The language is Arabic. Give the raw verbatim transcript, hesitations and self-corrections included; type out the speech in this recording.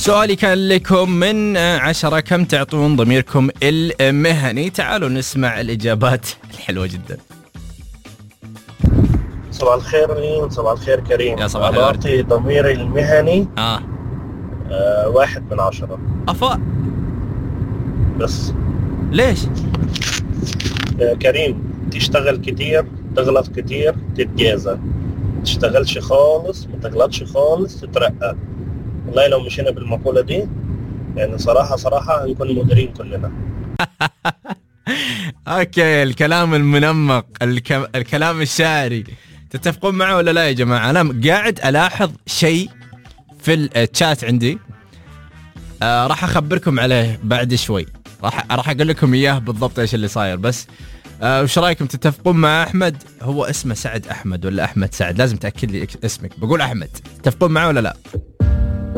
سؤالي كان لكم من عشرة كم تعطون ضميركم المهني؟ تعالوا نسمع الإجابات الحلوة جدا. صباح الخير لين، صباح الخير كريم. يا صباح الورد. أعطي ضميري المهني آه. آه واحد من عشرة. أفا بس ليش؟ آه كريم، تشتغل كتير، تغلط كتير، تتجازى. تشتغلش خالص، ما تغلطش خالص، تترقى. والله لو مشينا بالمقولة دي يعني صراحة صراحة هنكون مديرين كلنا. اوكي، الكلام المنمق، الك... الكلام الشاعري، تتفقون معه ولا لا يا جماعة؟ انا قاعد الاحظ شيء في الشات عندي، آه راح اخبركم عليه بعد شوي، راح راح اقول لكم اياه بالضبط ايش اللي صاير. بس آه وش رايكم؟ تتفقون مع احمد؟ هو اسمه سعد احمد ولا احمد سعد؟ لازم تاكد لي اسمك. بقول احمد، تتفقون معه ولا لا؟